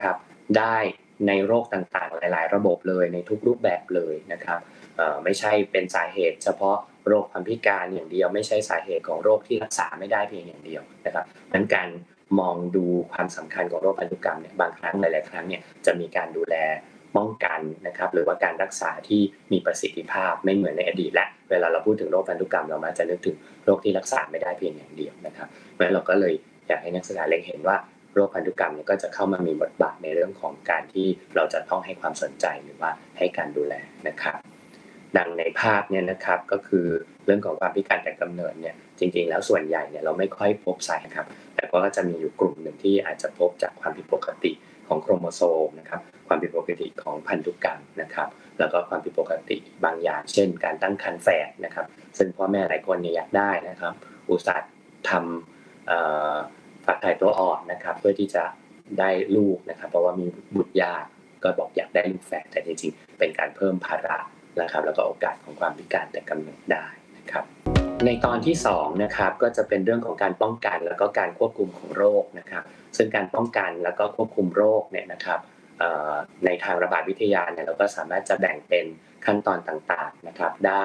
นะครับได้ในโรคต่างๆหลายๆระบบเลยในทุกรูปแบบเลยนะครับไม่ใช่เป็นสาเหตุเฉพาะโรคความพิการอย่างเดียวไม่ใช่สาเหตุของโรคที่รักษาไม่ได้เพียงอย่างเดียวนะครับงั้นการมองดูความสำคัญของโรคพันธุกรรมเนี่ยบางครั้งหลายๆครั้งเนี่ยจะมีการดูแลป้องกันนะครับหรือว่าการรักษาที่มีประสิทธิภาพไม่เหมือนในอดีตและเวลาเราพูดถึงโรคพันธุกรรมเรามักจะนึกถึงโรคที่รักษาไม่ได้เพียงอย่างเดียวนะครับเพราะฉะนั้นเราก็เลยอยากให้นักศึกษาเล็งเห็นว่าโรคพันธุกรรมเนี่ยก็จะเข้ามามีบทบาทในเรื่องของการที่เราจะต้องให้ความสนใจหรือว่าให้การดูแลนะครับดังในภาพเนี่ยนะครับก็คือเรื่องของความพิการแต่กำเนิดเนี่ยจริงๆแล้วส่วนใหญ่เนี่ยเราไม่ค่อยพบสาเหตุครับแต่ก็จะมีอยู่กลุ่มหนึ่งที่อาจจะพบจากความผิดปกติของโครโมโซมนะครับความผิดปกติของพันธุกรรมนะครับแล้วก็ความผิดปกติบางอย่างเช่นการตั้งครรภ์แฝดนะครับซึ่งพ่อแม่หลายคนเนี่ยอยากได้นะครับอุตส่าห์ทำฝักไข่ตัวอ่อนนะครับเพื่อที่จะได้ลูกนะครับเพราะว่ามีบุตรยากก็บอกอยากได้ลูกแฝดแต่จริงๆเป็นการเพิ่มภาระนะครับแล้วก็โอกาสของความพิการแต่กำเนิดได้นะครับในตอนที่2นะครับก็จะเป็นเรื่องของการป้องกันแล้วก็การควบคุมของโรคนะครับซึ่งการป้องกันแล้วก็ควบคุมโรคเนี่ยนะครับในทางระบาดวิทยาเนี่ยเราก็สามารถจะแบ่งเป็นขั้นตอนต่างๆนะครับได้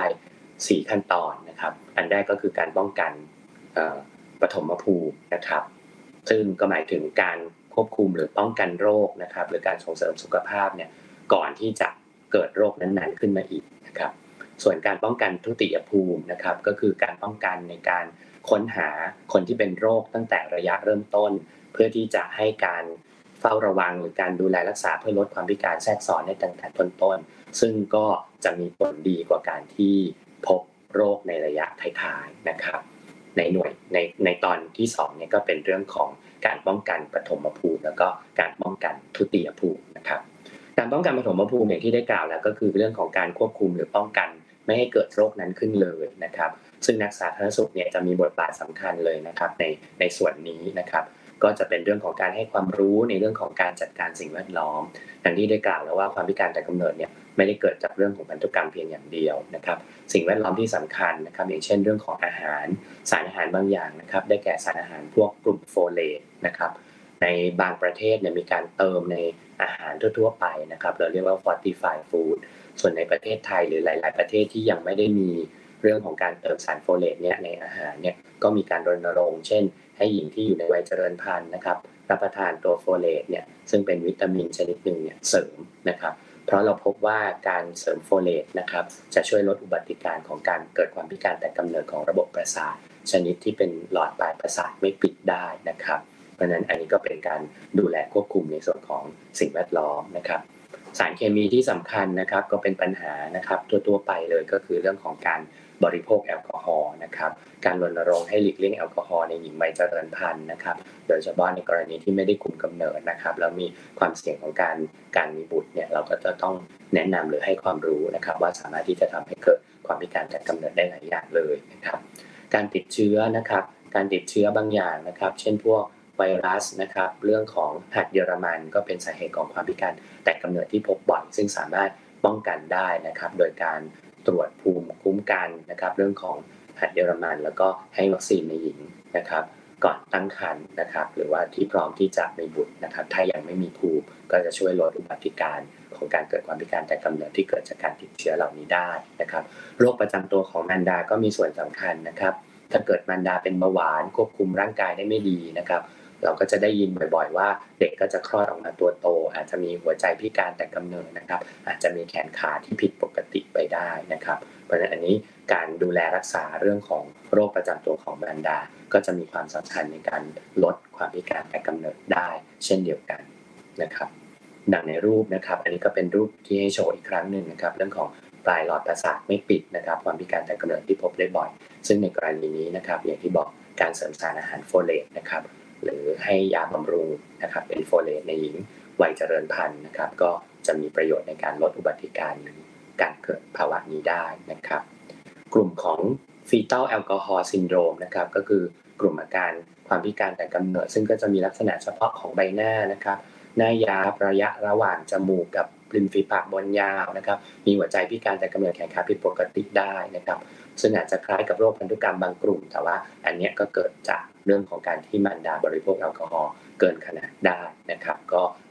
4ขั้นตอนนะครับอันแรกก็คือการป้องกันปฐมภูมินะครับซึ่งก็หมายถึงการควบคุมหรือป้องกันโรคนะครับหรือการส่งเสริมสุขภาพเนี่ยก่อนที่จะเกิดโรคนั้นๆขึ้นมาอีกนะครับส่วนการป้องกันทุติยภูมินะครับก็คือการป้องกันในการค้นหาคนที่เป็นโรคตั้งแต่ระยะเริ่มต้นเพื่อที่จะให้การเฝ้าระวังหรือการดูแลรักษาเพื่อลดความพิการแทรกซ้อนในตั้งแต่ต้นๆซึ่งก็จะมีผลดีกว่าการที่พบโรคในระยะท้ายๆนะครับ ในหน่วยในตอนที่2เนี่ยก็เป็นเรื่องของการป้องกันปฐมภูมิแล้วก็การป้องกันทุติยภูมินะครับการป้องกันปฐมภูมิอย่างที่ได้กล่าวแล้วก็คือเรื่องของการควบคุมหรือป้องกันไม่ให้เกิดโรคนั้นขึ้นเลยนะครับซึ่งนักสาธารณสุขเนี่ยจะมีบทบาทสำคัญเลยนะครับในส่วนนี้นะครับก็จะเป็นเรื่องของการให้ความรู้ในเรื่องของการจัดการสิ่งแวดล้อมอย่างที่ได้กล่าวแล้วว่าความพิการแต่กำเนิดเนี่ยไม่ได้เกิดจากเรื่องของพันธุกรรมเพียงอย่างเดียวนะครับสิ่งแวดล้อมที่สำคัญนะครับอย่างเช่นเรื่องของอาหาร สารอาหารบางอย่างนะครับได้แก่สารอาหารพวกกลุ่มโฟเลตนะครับในบางประเทศเนี่ยมีการเติมในอาหารทั่วๆไปนะครับเราเรียกว่า fortified food ส่วนในประเทศไทยหรือหลายๆประเทศที่ยังไม่ได้มีเรื่องของการเติมสารโฟเลตเนี่ยในอาหารเนี่ยก็มีการรณรงค์เช่นให้หญิงที่อยู่ในวัยเจริญพันธุ์นะครับรับประทานตัวโฟเลตเนี่ยซึ่งเป็นวิตามินชนิดหนึ่งเนี่ยเสริมนะครับเพราะเราพบว่าการเสริมโฟเลตนะครับจะช่วยลดอุบัติการของการเกิดความพิการแต่กำเนิดของระบบประสาท ชนิดที่เป็นหลอดปลายประสาทไม่ปิดได้นะครับเพราะฉะนั้นอันนี้ก็เป็นการดูแลควบคุมในส่วนของสิ่งแวดล้อมนะครับสารเคมีที่สำคัญนะครับก็เป็นปัญหานะครับทั่วๆไปเลยก็คือเรื่องของการบริโภคแอลกอฮอล์นะครับการรณรงค์ให้หลีกเลี่ยงแอลกอฮอล์ในหญิงวัยเจริญพันธุ์นะครับโดยเฉพาะในกรณีที่ไม่ได้คุมกำเนิดนะครับแล้วมีความเสี่ยงของการมีบุตรเนี่ยเราก็จะต้องแนะนำหรือให้ความรู้นะครับว่าสามารถที่จะทำให้เกิดความพิการจากกำเนิดได้หลายอย่างเลยนะครับ การติดเชื้อนะครับการติดเชื้อบางอย่างนะครับเช่นพวกไวรัสนะครับเรื่องของหัดเยอรมันก็เป็นสาเหตุของความพิการแต่กำเนิดที่พบบ่อยซึ่งสามารถป้องกันได้นะครับโดยการตรวจภูมิคุ้มกันนะครับเรื่องของหัดเยอรมันแล้วก็ให้วัคซีนในหญิงนะครับก่อนตั้งครรภ์นะครับหรือว่าที่พร้อมที่จะมีบุตรนะครับถ้ายังไม่มีภูมิก็จะช่วยลดอุบัติการของการเกิดความพิการแต่กำเนิดที่เกิดจากการติดเชื้อเหล่านี้ได้นะครับโรคประจำตัวของมารดาก็มีส่วนสำคัญนะครับ ถ้าเกิดมารดาเป็นเบาหวานควบคุมร่างกายได้ไม่ดีนะครับเราก็จะได้ยินบ่อยๆว่าเด็กก็จะคลอดออกมาตัวโตอาจจะมีหัวใจพิการแต่กำเนิดนะครับอาจจะมีแขนขาที่ผิดปกติไปได้นะครับเพราะฉะนั้นอันนี้การดูแลรักษาเรื่องของโรคประจำตัวของมารดาก็จะมีความสำคัญในการลดความพิการแต่กำเนิดได้เช่นเดียวกันนะครับดังในรูปนะครับอันนี้ก็เป็นรูปที่ให้โชว์อีกครั้งหนึ่งนะครับเรื่องของปลายหลอดประสาทไม่ปิดนะครับความพิการแต่กำเนิดที่พบได้บ่อย ซึ่งในกรณีนี้นะครับอย่างที่บอกการเสริมสารอาหารโฟเลตนะครับหรือให้ยาบำรุงนะครับเป็นโฟเลตในหญิงวัยเจริญพันธุ์นะครับก็จะมีประโยชน์ในการลดอุบัติการหรือการเกิดภาวะนี้ได้นะครับกลุ่มของ fetal alcohol syndrome นะครับก็คือกลุ่มอาการความพิการแต่กำเนิดซึ่งก็จะมีลักษณะเฉพาะของใบหน้านะครับหน้ายาวระยะระหว่างจมูกกับริมฝีปากบนยาวนะครับมีหัวใจพิการแต่กำเนิดแขนขาผิดปกติได้นะครับ ซึ่งอาจจะคล้ายกับโรคพันธุกรรมบางกลุ่มแต่ว่าอันนี้ก็เกิดจากเรื่องของการที่มารดาบริโภคแอลกอฮอล์เกินขนาดได้นะครับก็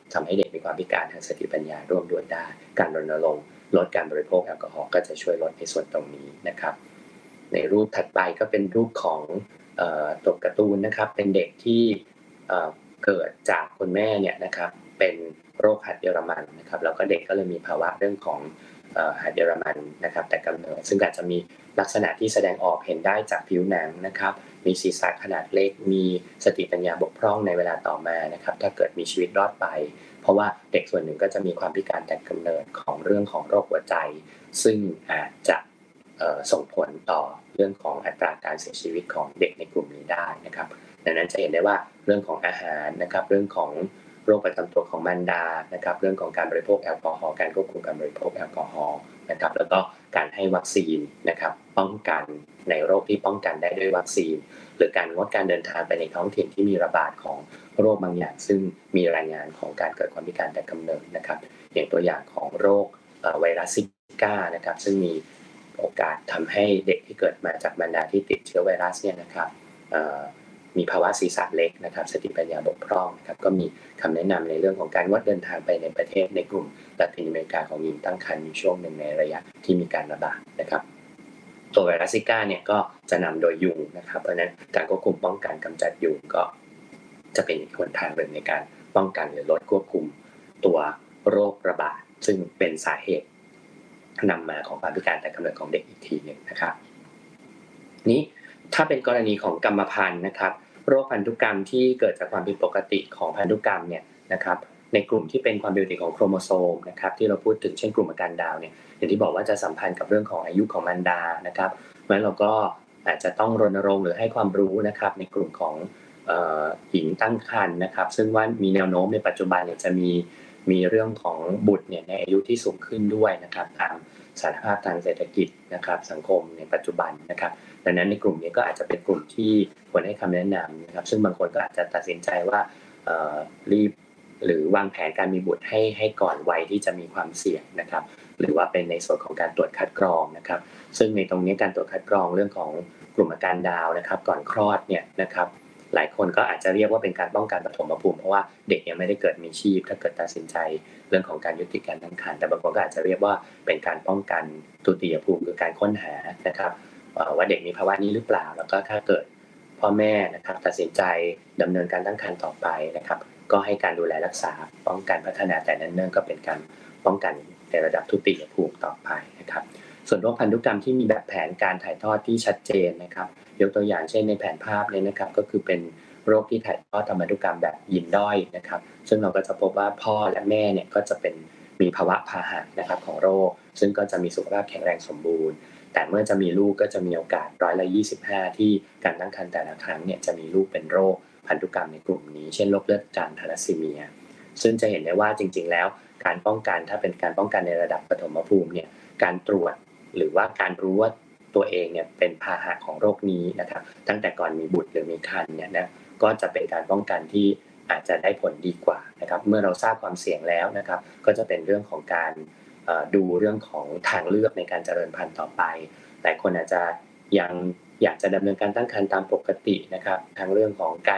ทำให้เด็กมีความพิการทางสติปัญญาร่วมด้วยได้การรณรงค์ลดการบริโภคแอลกอฮอล์ก็จะช่วยลดในส่วนตรงนี้นะครับในรูปถัดไปก็เป็นรูปของตัวการ์ตูนนะครับเป็นเด็กที่เกิดจากคุณแม่เนี่ยนะครับเป็นโรคหัดเยอรมันนะครับแล้วก็เด็กก็เลยมีภาวะเรื่องของหัดเยอรมันนะครับแต่กำเนิดซึ่งอาจจะมีลักษณะที่แสดงออกเห็นได้จากผิวหนังนะครับมีศีรษะขนาดเล็กมีสติปัญญาบกพร่องในเวลาต่อมานะครับถ้าเกิดมีชีวิตรอดไปเพราะว่าเด็กส่วนหนึ่งก็จะมีความพิการแต่กำเนิดของเรื่องของโรคหัวใจซึ่งอาจจะส่งผลต่อเรื่องของอัตราการเสียชีวิตของเด็กในกลุ่มนี้ได้นะครับดังนั้นจะเห็นได้ว่าเรื่องของอาหารนะครับเรื่องของโรคประจำตัวของมารดานะครับเรื่องของการบริโภคแอลกอฮอล์การควบคุมการบริโภคแอลกอฮอล์นะครับแล้วก็การให้วัคซีนนะครับป้องกันในโรคที่ป้องกันได้ด้วยวัคซีนหรือการงดการเดินทางไปในท้องถิ่นที่มีระบาดของโรคบางอย่างซึ่งมีรายงานของการเกิดความพิการแต่กำเนิดนะครับอย่างตัวอย่างของโรคไวรัสซิก้านะครับซึ่งมีโอกาสทำให้เด็กที่เกิดมาจากมารดาที่ติดเชื้อไวรัสเนี่ยนะครับมีภาวะศีรษะเล็กนะครับสติปัญญาบกพร่องนะครับก็มีคำแนะนำในเรื่องของการงดเดินทางไปในประเทศในกลุ่มละตินอเมริกาของหญิงตั้งครรภ์อยู่ช่วงหนึ่งในระยะที่มีการระบาดนะครับตัวไวรัสซิก้าเนี่ยก็จะนำโดยยุงนะครับเพราะฉะนั้นการควบคุมป้องกันกำจัดยุงก็จะเป็นอีกหนทางหนึ่งในการป้องกันหรือลดควบคุมตัวโรคระบาดซึ่งเป็นสาเหตุนำมาของความพิการแต่กำเนิดของเด็กอีกทีหนึ่งนะครับนี้ถ้าเป็นกรณีของกรรมพันธุ์นะครับโรคพันธุกรรมที่เกิดจากความผิดปกติของพันธุกรรมเนี่ยนะครับในกลุ่มที่เป็นความผิดปกติของโครโมโซมนะครับที่เราพูดถึงเช่นกลุ่มอาการดาวน์เนี่ยอย่างที่บอกว่าจะสัมพันธ์กับเรื่องของอายุของมารดานะครับเพราะฉะนั้นเราก็อาจจะต้องรณรงค์หรือให้ความรู้นะครับในกลุ่มของหญิงตั้งครรภ์นะครับซึ่งว่ามีแนวโน้มในปัจจุบันเนี่ยจะมีเรื่องของบุตรเนี่ยในอายุที่สูงขึ้นด้วยนะครับตามสถานภาพทางเศรษฐกิจนะครับสังคมในปัจจุบันนะครับดังนั้นในกลุ่มนี้ก็อาจจะเป็นกลุ่มที่ควรให้คำแนะนำนะครับซึ่งบางคนก็อาจจะตัดสินใจว่ารีบหรือวางแผนการมีบุตรให้ก่อนวัยที่จะมีความเสี่ยงนะครับหรือว่าเป็นในส่วนของการตรวจคัดกรองนะครับซึ่งในตรงนี้การตรวจคัดกรองเรื่องของกลุ่มอาการดาวน์นะครับก่อนคลอดเนี่ยนะครับหลายคนก็อาจจะเรียกว่าเป็นการป้องกันปฐมภูมิเพราะว่าเด็กยังไม่ได้เกิดมีชีพถ้าเกิดตัดสินใจเรื่องของการยุติการตั้งครรภ์แต่บางคนก็อาจจะเรียกว่าเป็นการป้องกันทุติยภูมิคือการค้นหานะครับว่าเด็กมีภาวะนี้หรือเปล่าแล้วก็ถ้าเกิดพ่อแม่นะครับตัดสินใจดำเนินการตั้งครรภ์ต่อไปนะครับก็ให้การดูแลรักษาป้องกันพัฒนาแต่เนิ่นๆก็เป็นการป้องกันในระดับทุติยภูมิต่อไปนะครับส่วนโรคพันธุกรรมที่มีแบบแผนการถ่ายทอดที่ชัดเจนนะครับยกตัวอย่างเช่นในแผนภาพเนี่ยนะครับก็คือเป็นโรคที่ถ่ายทอดทางพันธุกรรมแบบยีนด้อยนะครับซึ่งเราก็จะพบว่าพ่อและแม่เนี่ยก็จะเป็นมีภาวะพาหะนะครับของโรคซึ่งก็จะมีสุขภาพแข็งแรงสมบูรณ์แต่เมื่อจะมีลูกก็จะมีโอกาส25%ที่การตั้งครรภ์แต่ละครั้งเนี่ยจะมีลูกเป็นโรคพันธุกรรมในกลุ่มนี้เช่นโรคเลือดจางทาลัสซีเมียซึ่งจะเห็นได้ว่าจริงๆแล้วการป้องกันถ้าเป็นการป้องกันในระดับปฐมภูมิเนี่ยการตรวจหรือว่าการรู้ว่าตัวเองเนี่ยเป็นพาหะของโรคนี้นะครับตั้งแต่ก่อนมีบุตรหรือมีครรภ์เนี่ยนะก็จะเป็นการป้องกันที่อาจจะได้ผลดีกว่านะครับเมื่อเราทราบความเสี่ยงแล้วนะครับก็จะเป็นเรื่องของการดูเรื่องของทางเลือกในการเจริญพันธุ์ต่อไปหลายคนอาจจะยังอยากจะดำเนินการตั้งครรภ์ตามปกตินะครับทั้งเรื่องของการ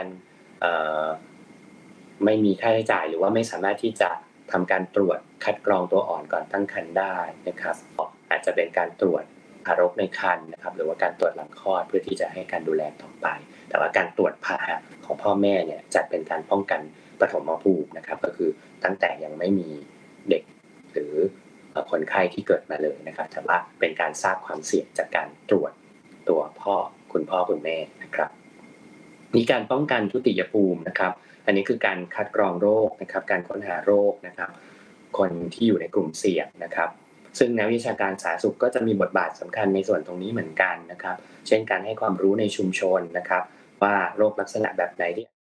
ไม่มีค่าใช้จ่ายหรือว่าไม่สามารถที่จะทำการตรวจคัดกรองตัวอ่อนก่อนตั้งครรภ์ได้นะครับอาจจะเป็นการตรวจทารกในครรภ์นะครับหรือว่าการตรวจหลังคลอดเพื่อที่จะให้การดูแลต่อไปแต่ว่าการตรวจพาหะของพ่อแม่เนี่ยจะเป็นการป้องกันปฐมภูมินะครับก็คือตั้งแต่ยังไม่มีเด็กหรือคนไข้ที่เกิดมาเลยนะครับแต่ว่าเป็นการทราบความเสี่ยงจากการตรวจตัวคุณพ่อคุณแม่นะครับมีการป้องกันทุติยภูมินะครับอันนี้คือการคัดกรองโรคนะครับการค้นหาโรคนะครับคนที่อยู่ในกลุ่มเสี่ยงนะครับซึ่งนักวิชาการสาธารณสุขก็จะมีบทบาทสำคัญในส่วนตรงนี้เหมือนกันนะครับเช่นการให้ความรู้ในชุมชนนะครับว่าโรคลักษณะแบบไหนที่